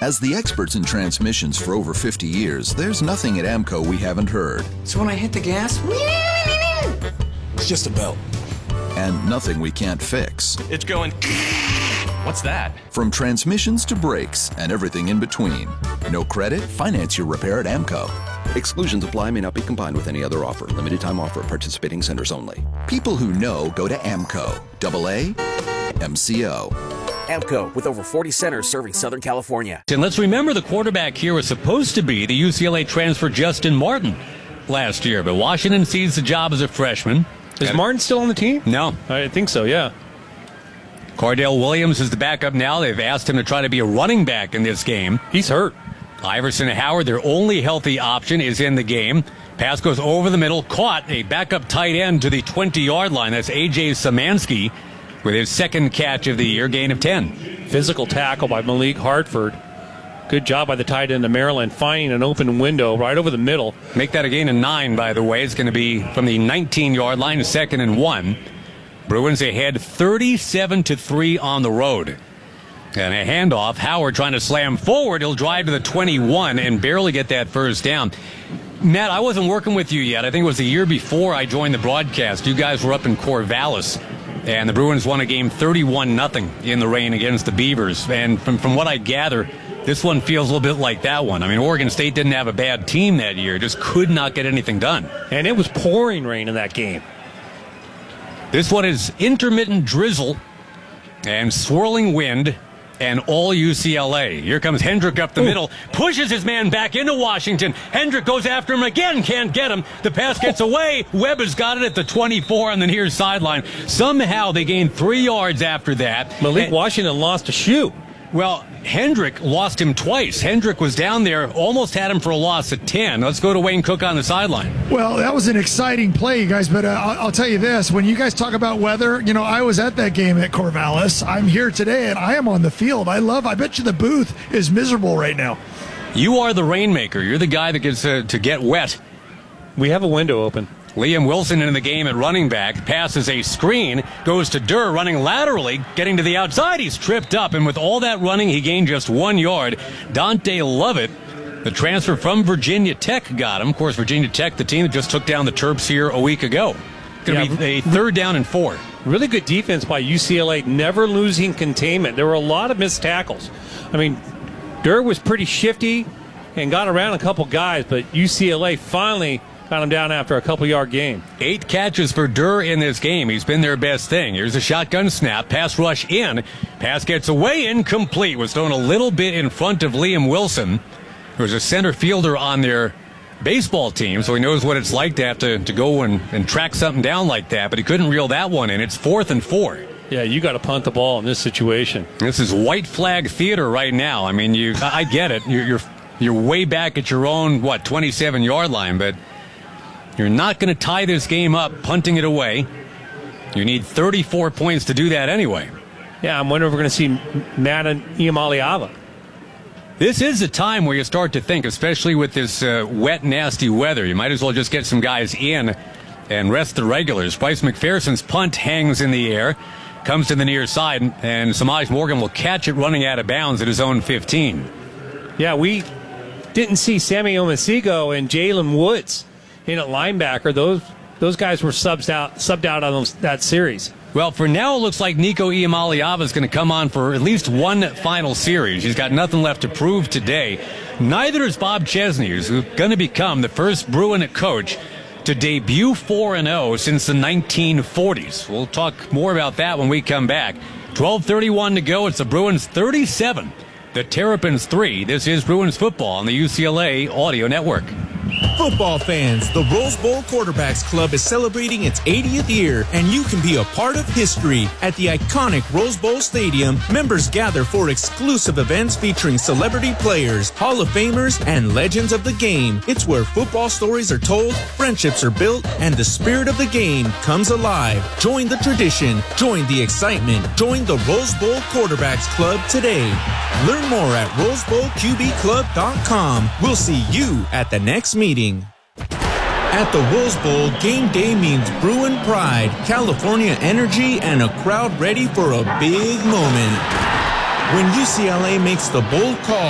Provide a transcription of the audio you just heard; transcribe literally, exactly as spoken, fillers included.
As the experts in transmissions for over fifty years, there's nothing at AMCO we haven't heard. So when I hit the gas, it's just a belt. And nothing we can't fix. It's going... What's that? From transmissions to brakes and everything in between. No credit? Finance your repair at AMCO. Exclusions apply, may not be combined with any other offer. Limited time offer. Participating centers only. People who know go to AMCO. Double A M C O. AMCO, with over forty centers serving Southern California. And let's remember the quarterback here was supposed to be the U C L A transfer Justin Martin last year, but Washington sees the job as a freshman. Is Martin still on the team? No. I think so, yeah. Cardell Williams is the backup now. They've asked him to try to be a running back in this game. He's hurt. Iverson Howard, their only healthy option, is in the game. Pass goes over the middle, caught a backup tight end to the twenty-yard line. That's A J Szymanski with his second catch of the year, gain of ten. Physical tackle by Malik Hartford. Good job by the tight end of Maryland, finding an open window right over the middle. Make that a gain of nine, by the way. It's going to be from the nineteen-yard line, second and one. Bruins ahead thirty-seven to three on the road. And a handoff. Howard trying to slam forward. He'll drive to the twenty-one and barely get that first down. Matt, I wasn't working with you yet. I think it was the year before I joined the broadcast. You guys were up in Corvallis, and the Bruins won a game thirty-one nothing in the rain against the Beavers. And from, from what I gather, this one feels a little bit like that one. I mean, Oregon State didn't have a bad team that year. Just could not get anything done. And it was pouring rain in that game. This one is intermittent drizzle and swirling wind and all U C L A. Here comes Hendrick up the Ooh. middle, pushes his man back into Washington. Hendrick goes after him again, can't get him. The pass gets away. Webb has got it at the twenty-four on the near sideline. Somehow they gained three yards after that. Malik and, Washington lost a shoe. Well, Hendrick lost him twice. Hendrick was down there, almost had him for a loss at ten. Let's go to Wayne Cook on the sideline. Well, that was an exciting play, you guys, but uh, I'll, I'll tell you this. When you guys talk about weather, you know, I was at that game at Corvallis. I'm here today, and I am on the field. I love, I bet you the booth is miserable right now. You are the rainmaker. You're the guy that gets uh, to get wet. We have a window open. Liam Wilson in the game at running back, passes a screen, goes to Durr running laterally, getting to the outside. He's tripped up, and with all that running, he gained just one yard. Dante Lovett, the transfer from Virginia Tech, got him. Of course, Virginia Tech, the team that just took down the Terps here a week ago. Going to yeah. be a third down and four. Really good defense by U C L A, never losing containment. There were a lot of missed tackles. I mean, Durr was pretty shifty and got around a couple guys, but U C L A finally got him down after a couple-yard gain. Eight catches for Durr in this game. He's been their best thing. Here's a shotgun snap. Pass rush in. Pass gets away, incomplete. Was thrown a little bit in front of Liam Wilson. There's a center fielder on their baseball team, so he knows what it's like to have to, to go and, and track something down like that, but he couldn't reel that one in. It's fourth and four. Yeah, you got to punt the ball in this situation. This is white flag theater right now. I mean, you. I get it. You're, you're, you're way back at your own, what, twenty-seven-yard line, but you're not going to tie this game up punting it away. You need thirty-four points to do that anyway. Yeah, I'm wondering if we're going to see Madden Iamaliava. This is a time where you start to think, especially with this uh, wet, nasty weather, you might as well just get some guys in and rest the regulars. Bryce McPherson's punt hangs in the air, comes to the near side, and Samaj Morgan will catch it running out of bounds at his own fifteen. Yeah, we didn't see Sammy Omasigo and Jalen Woods in at linebacker. Those those guys were subbed out subbed out on those, that series. Well, for now, it looks like Nico Iamaliava is going to come on for at least one final series. He's got nothing left to prove today. Neither is Bob Chesney, who's going to become the first Bruin coach to debut four and oh since the nineteen forties. We'll talk more about that when we come back. twelve thirty-one to go. It's the Bruins thirty-seven, the Terrapins three. This is Bruins football on the U C L A Audio Network. Football fans, the Rose Bowl Quarterbacks Club is celebrating its eightieth year, and you can be a part of history. At the iconic Rose Bowl Stadium, members gather for exclusive events featuring celebrity players, Hall of Famers, and legends of the game. It's where football stories are told, friendships are built, and the spirit of the game comes alive. Join the tradition, join the excitement, join the Rose Bowl Quarterbacks Club today. Learn more at rose bowl q b club dot com. We'll see you at the next meeting. At the Rose Bowl, game day means Bruin pride, California energy, and a crowd ready for a big moment. When U C L A makes the bold call